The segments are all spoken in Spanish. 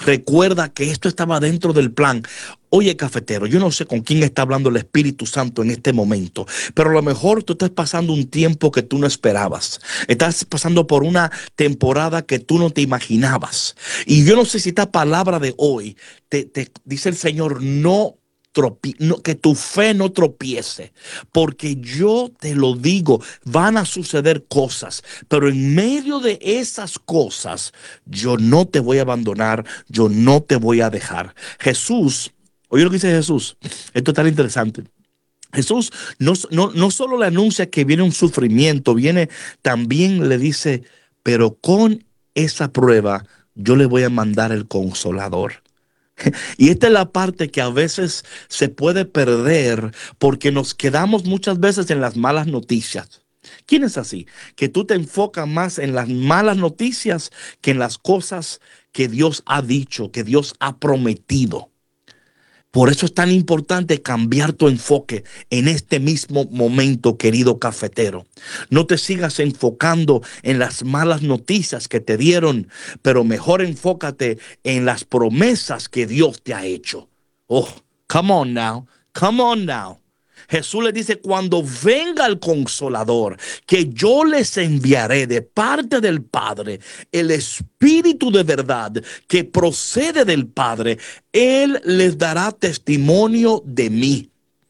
Recuerda que esto estaba dentro del plan. Oye, cafetero, yo no sé con quién está hablando el Espíritu Santo en este momento, pero a lo mejor tú estás pasando un tiempo que tú no esperabas. Estás pasando por una temporada que tú no te imaginabas. Y yo no sé si esta palabra de hoy te dice el Señor, que tu fe no tropiece, porque yo te lo digo, van a suceder cosas, pero en medio de esas cosas, yo no te voy a abandonar, yo no te voy a dejar. Jesús, oye lo que dice Jesús, esto es tan interesante. Jesús no solo le anuncia que viene un sufrimiento, también le dice, pero con esa prueba yo le voy a mandar el Consolador. Y esta es la parte que a veces se puede perder porque nos quedamos muchas veces en las malas noticias. ¿Quién es así? Que tú te enfocas más en las malas noticias que en las cosas que Dios ha dicho, que Dios ha prometido. Por eso es tan importante cambiar tu enfoque en este mismo momento, querido cafetero. No te sigas enfocando en las malas noticias que te dieron, pero mejor enfócate en las promesas que Dios te ha hecho. Oh, come on now, come on now. Jesús le dice, cuando venga el Consolador, que yo les enviaré de parte del Padre, el Espíritu de verdad que procede del Padre, Él les dará testimonio de mí.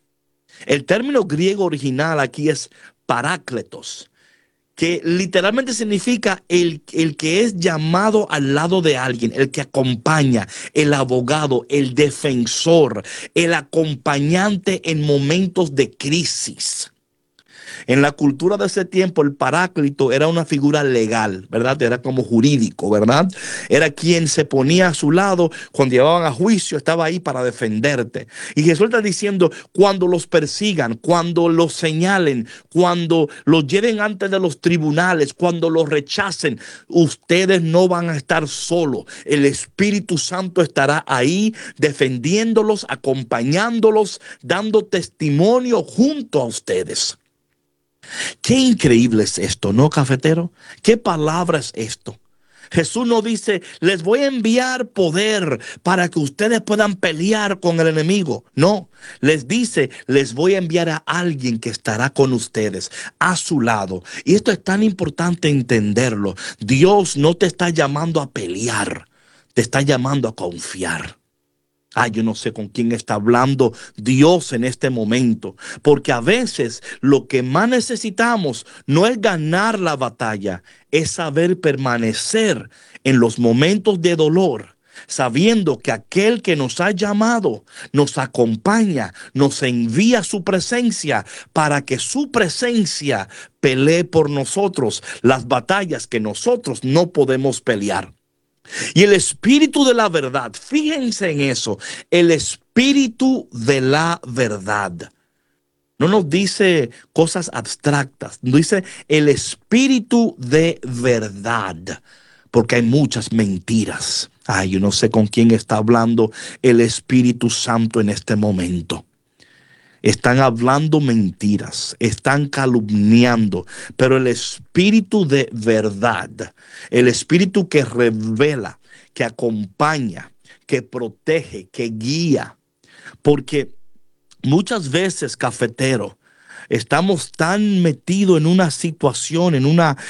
El término griego original aquí es parácletos, que literalmente significa el que es llamado al lado de alguien, el que acompaña, el abogado, el defensor, el acompañante en momentos de crisis. En la cultura de ese tiempo, el paráclito era una figura legal, ¿verdad? Era como jurídico, ¿verdad? Era quien se ponía a su lado cuando llevaban a juicio, estaba ahí para defenderte. Y Jesús está diciendo, cuando los persigan, cuando los señalen, cuando los lleven ante de los tribunales, cuando los rechacen, ustedes no van a estar solos. El Espíritu Santo estará ahí defendiéndolos, acompañándolos, dando testimonio junto a ustedes. Qué increíble es esto, ¿no, cafetero? ¿Qué palabra es esto? Jesús no dice, les voy a enviar poder para que ustedes puedan pelear con el enemigo. No, les dice, les voy a enviar a alguien que estará con ustedes, a su lado. Y esto es tan importante entenderlo. Dios no te está llamando a pelear, te está llamando a confiar. Yo no sé con quién está hablando Dios en este momento, porque a veces lo que más necesitamos no es ganar la batalla, es saber permanecer en los momentos de dolor, sabiendo que aquel que nos ha llamado nos acompaña, nos envía su presencia para que su presencia pelee por nosotros las batallas que nosotros no podemos pelear. Y el espíritu de la verdad, fíjense en eso, el espíritu de la verdad. No nos dice cosas abstractas, nos dice el espíritu de verdad, porque hay muchas mentiras. Yo no sé con quién está hablando el Espíritu Santo en este momento. Están hablando mentiras, están calumniando, pero el espíritu de verdad, el espíritu que revela, que acompaña, que protege, que guía, porque muchas veces, cafetero, estamos tan metidos en una situación, en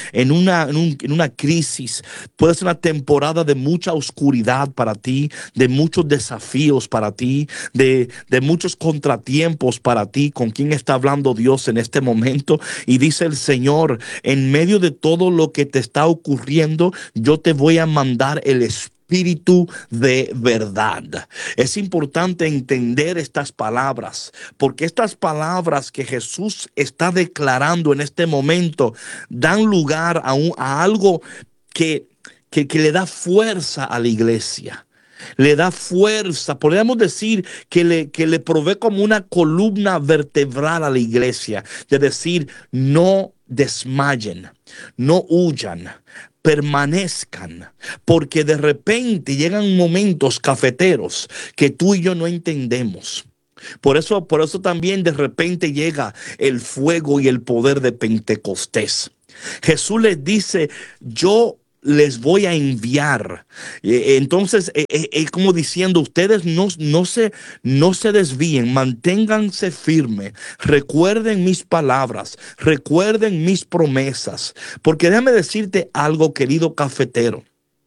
una crisis. Puede ser una temporada de mucha oscuridad para ti, de muchos desafíos para ti, de muchos contratiempos para ti. ¿Con quién está hablando Dios en este momento? Y dice el Señor, en medio de todo lo que te está ocurriendo, yo te voy a mandar el Espíritu de verdad. Es importante entender estas palabras, porque estas palabras que Jesús está declarando en este momento dan lugar a algo que le da fuerza a la iglesia. Le da fuerza, podríamos decir que le provee como una columna vertebral a la iglesia, de decir, no desmayen, no huyan, permanezcan, porque de repente llegan momentos, cafeteros, que tú y yo no entendemos. Por eso también de repente llega el fuego y el poder de Pentecostés. Jesús les dice, yo les voy a enviar. Entonces, es como diciendo, ustedes no se desvíen, manténganse firmes, recuerden mis palabras, recuerden mis promesas, porque déjame decirte algo, querido cafetero.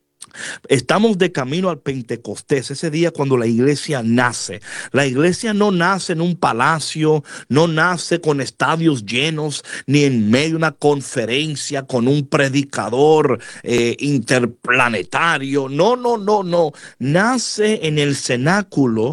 Estamos de camino al Pentecostés, ese día cuando la iglesia nace. La iglesia no nace en un palacio, no nace con estadios llenos, ni en medio de una conferencia con un predicador interplanetario. No, no, no, no. Nace en el cenáculo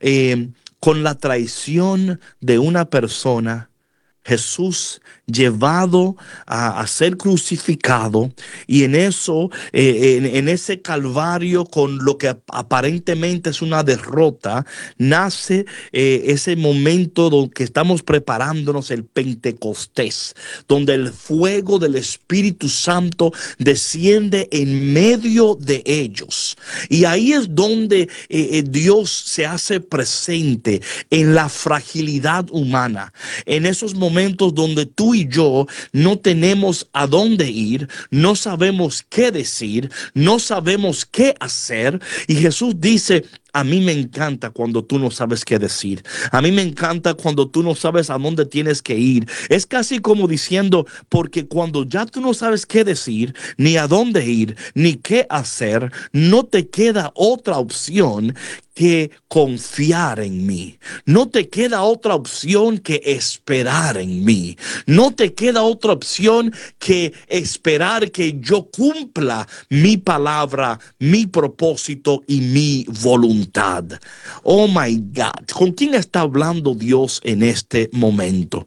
con la traición de una persona. Jesús llevado a ser crucificado, y en eso, en ese calvario, con lo que aparentemente es una derrota, nace ese momento donde que estamos preparándonos, el Pentecostés, donde el fuego del Espíritu Santo desciende en medio de ellos. Y ahí es donde Dios se hace presente en la fragilidad humana, en esos momentos donde tú y yo no tenemos a dónde ir, no sabemos qué decir, no sabemos qué hacer. Y Jesús dice: a mí me encanta cuando tú no sabes qué decir. A mí me encanta cuando tú no sabes a dónde tienes que ir. Es casi como diciendo, porque cuando ya tú no sabes qué decir, ni a dónde ir, ni qué hacer, no te queda otra opción que confiar en mí. No te queda otra opción que esperar en mí. No te queda otra opción que esperar que yo cumpla mi palabra, mi propósito y mi voluntad. Oh my God, ¿con quién está hablando Dios en este momento?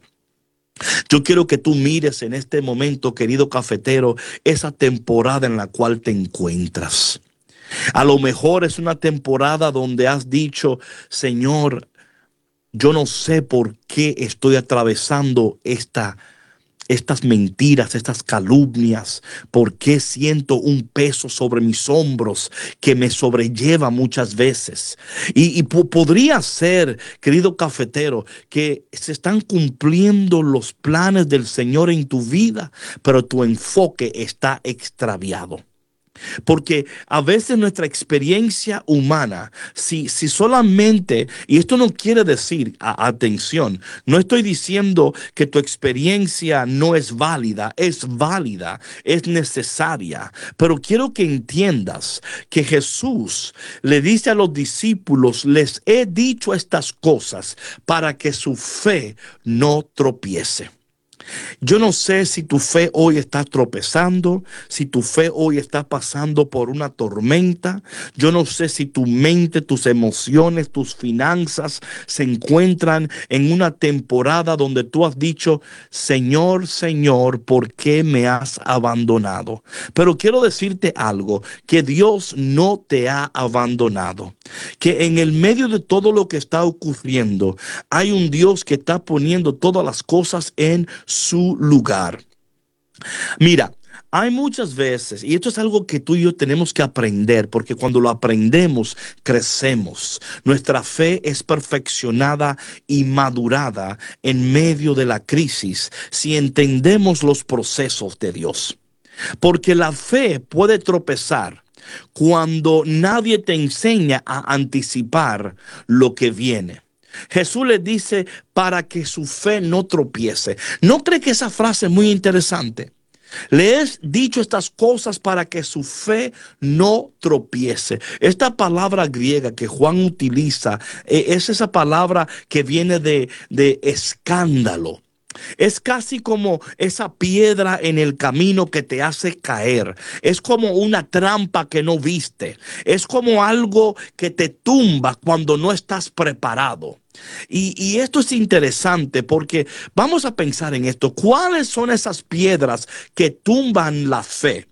Yo quiero que tú mires en este momento, querido cafetero, esa temporada en la cual te encuentras. A lo mejor es una temporada donde has dicho: Señor, yo no sé por qué estoy atravesando estas mentiras, estas calumnias, por qué siento un peso sobre mis hombros que me sobrelleva muchas veces. Y podría ser, querido cafetero, que se están cumpliendo los planes del Señor en tu vida, pero tu enfoque está extraviado. Porque a veces nuestra experiencia humana, si solamente, y esto no quiere decir, atención, no estoy diciendo que tu experiencia no es válida, es necesaria, pero quiero que entiendas que Jesús le dice a los discípulos: les he dicho estas cosas para que su fe no tropiece. Yo no sé si tu fe hoy está tropezando, si tu fe hoy está pasando por una tormenta. Yo no sé si tu mente, tus emociones, tus finanzas se encuentran en una temporada donde tú has dicho: Señor, Señor, ¿por qué me has abandonado? Pero quiero decirte algo, que Dios no te ha abandonado, que en el medio de todo lo que está ocurriendo hay un Dios que está poniendo todas las cosas en su lugar. Mira, hay muchas veces, y esto es algo que tú y yo tenemos que aprender, porque cuando lo aprendemos, crecemos. Nuestra fe es perfeccionada y madurada en medio de la crisis si entendemos los procesos de Dios. Porque la fe puede tropezar cuando nadie te enseña a anticipar lo que viene. Jesús les dice para que su fe no tropiece. ¿No cree que esa frase es muy interesante? Le he dicho estas cosas para que su fe no tropiece. Esta palabra griega que Juan utiliza es esa palabra que viene de escándalo. Es casi como esa piedra en el camino que te hace caer. Es como una trampa que no viste. Es como algo que te tumba cuando no estás preparado. Y esto es interesante porque vamos a pensar en esto. ¿Cuáles son esas piedras que tumban la fe?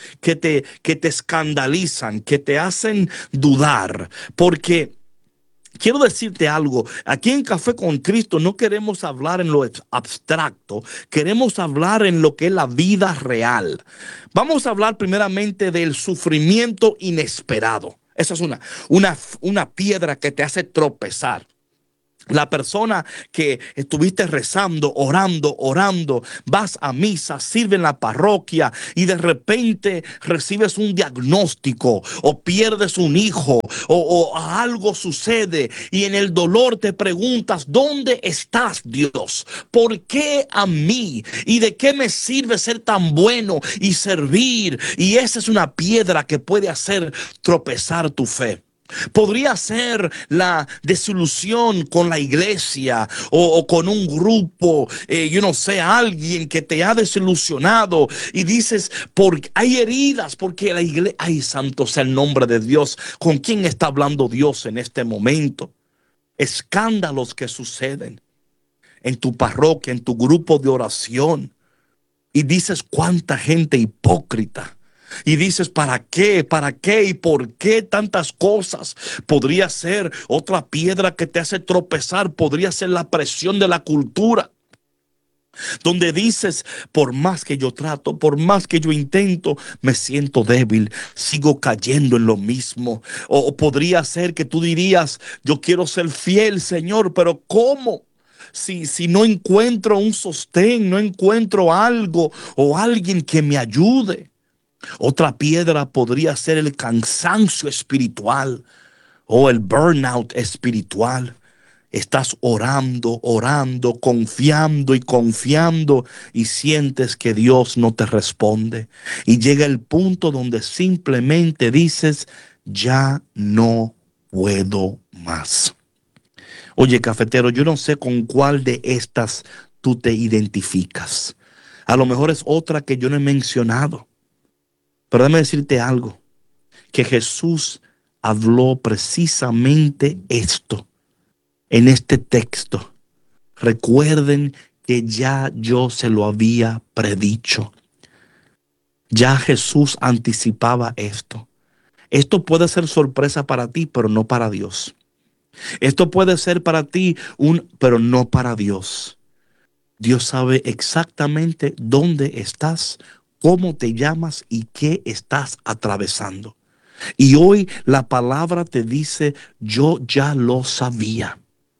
Que te escandalizan, que te hacen dudar. Porque quiero decirte algo, aquí en Café con Cristo no queremos hablar en lo abstracto, queremos hablar en lo que es la vida real. Vamos a hablar primeramente del sufrimiento inesperado. Esa es una piedra que te hace tropezar. La persona que estuviste rezando, orando, vas a misa, sirve en la parroquia y de repente recibes un diagnóstico o pierdes un hijo o algo sucede y en el dolor te preguntas, ¿dónde estás, Dios? ¿Por qué a mí? ¿Y de qué me sirve ser tan bueno y servir? Y esa es una piedra que puede hacer tropezar tu fe. Podría ser la desilusión con la iglesia o con un grupo, yo no sé, alguien que te ha desilusionado y dices, porque hay heridas, porque la iglesia, ay, santo sea el nombre de Dios. ¿Con quién está hablando Dios en este momento? Escándalos que suceden en tu parroquia, en tu grupo de oración. Y dices, cuánta gente hipócrita. Y dices, ¿para qué? ¿Para qué? ¿Y por qué tantas cosas? Podría ser otra piedra que te hace tropezar. Podría ser la presión de la cultura. Donde dices, por más que yo trato, por más que yo intento, me siento débil. Sigo cayendo en lo mismo. O podría ser que tú dirías, yo quiero ser fiel, Señor, pero ¿cómo? Si no encuentro un sostén, no encuentro algo o alguien que me ayude. Otra piedra podría ser el cansancio espiritual o el burnout espiritual. Estás orando, confiando y confiando y sientes que Dios no te responde. Y llega el punto donde simplemente dices, ya no puedo más. Oye, cafetero, yo no sé con cuál de estas tú te identificas. A lo mejor es otra que yo no he mencionado. Pero déjame decirte algo, que Jesús habló precisamente esto en este texto. Recuerden que ya yo se lo había predicho. Ya Jesús anticipaba esto. Esto puede ser sorpresa para ti, pero no para Dios. Esto puede ser para ti pero no para Dios. Dios sabe exactamente dónde estás, cómo te llamas y qué estás atravesando. Y hoy la palabra te dice, yo ya lo sabía.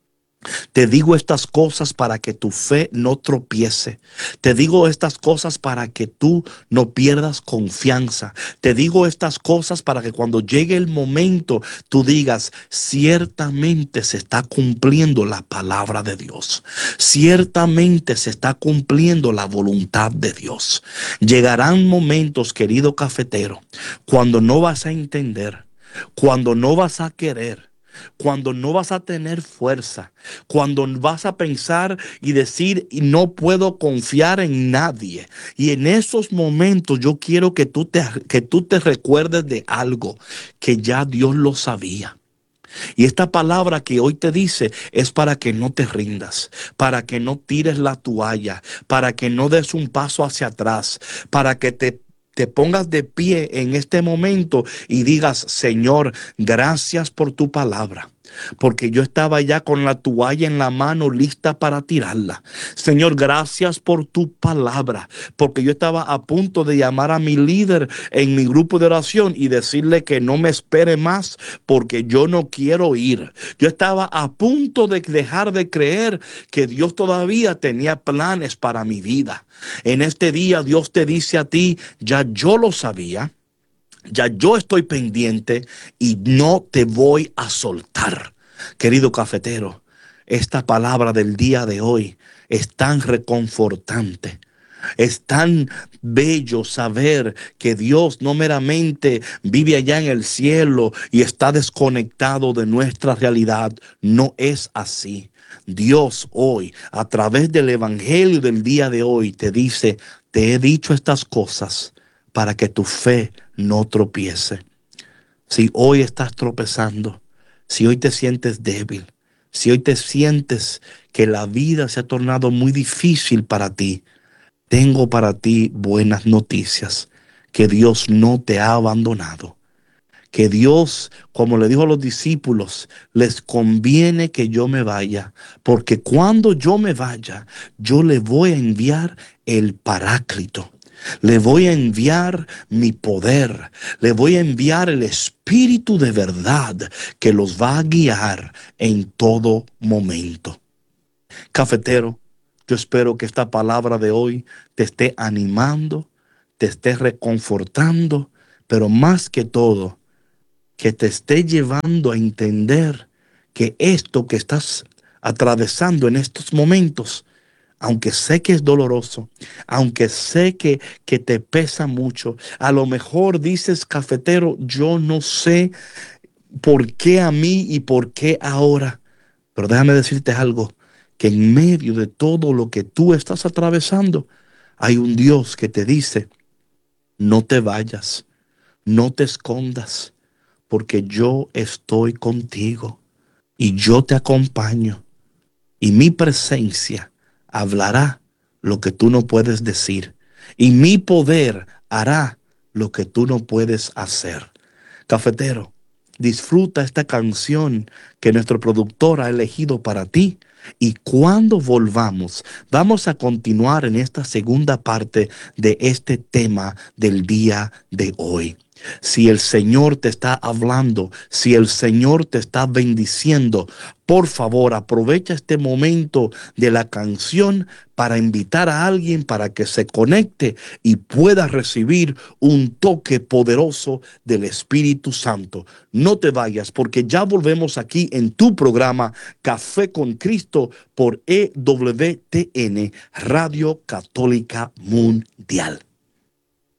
Te digo estas cosas para que tu fe no tropiece. Te digo estas cosas para que tú no pierdas confianza. Te digo estas cosas para que cuando llegue el momento tú digas, ciertamente se está cumpliendo la palabra de Dios. Ciertamente se está cumpliendo la voluntad de Dios. Llegarán momentos, querido cafetero, cuando no vas a entender, cuando no vas a querer, cuando no vas a tener fuerza, cuando vas a pensar y decir, y no puedo confiar en nadie. Y en esos momentos yo quiero que tú te recuerdes de algo que ya Dios lo sabía. Y esta palabra que hoy te dice es para que no te rindas, para que no tires la toalla, para que no des un paso hacia atrás, para que te pongas de pie en este momento y digas, Señor, gracias por tu palabra. Porque yo estaba ya con la toalla en la mano lista para tirarla. Señor, gracias por tu palabra. Porque yo estaba a punto de llamar a mi líder en mi grupo de oración y decirle que no me espere más porque yo no quiero ir. Yo estaba a punto de dejar de creer que Dios todavía tenía planes para mi vida. En este día Dios te dice a ti, ya yo lo sabía. Ya yo estoy pendiente y no te voy a soltar. Querido cafetero, esta palabra del día de hoy es tan reconfortante. Es tan bello saber que Dios no meramente vive allá en el cielo y está desconectado de nuestra realidad. No es así. Dios hoy, a través del evangelio del día de hoy, te dice, te he dicho estas cosas para que tu fe no tropiece. Si hoy estás tropezando, si hoy te sientes débil, si hoy te sientes que la vida se ha tornado muy difícil para ti, tengo para ti buenas noticias, que Dios no te ha abandonado. Que Dios, como le dijo a los discípulos, les conviene que yo me vaya, porque cuando yo me vaya, yo le voy a enviar el Paráclito. Le voy a enviar mi poder. Le voy a enviar el Espíritu de verdad que los va a guiar en todo momento. Cafetero, yo espero que esta palabra de hoy te esté animando, te esté reconfortando, pero más que todo, que te esté llevando a entender que esto que estás atravesando en estos momentos, aunque sé que es doloroso, aunque sé que te pesa mucho, a lo mejor dices, cafetero, yo no sé por qué a mí y por qué ahora. Pero déjame decirte algo, que en medio de todo lo que tú estás atravesando, hay un Dios que te dice, no te vayas, no te escondas, porque yo estoy contigo y yo te acompaño y mi presencia hablará lo que tú no puedes decir y mi poder hará lo que tú no puedes hacer. Cafetero, disfruta esta canción que nuestro productor ha elegido para ti. Y cuando volvamos, vamos a continuar en esta segunda parte de este tema del día de hoy. Si el Señor te está hablando, si el Señor te está bendiciendo, por favor, aprovecha este momento de la canción para invitar a alguien para que se conecte y pueda recibir un toque poderoso del Espíritu Santo. No te vayas, porque ya volvemos aquí en tu programa Café con Cristo por EWTN, Radio Católica Mundial.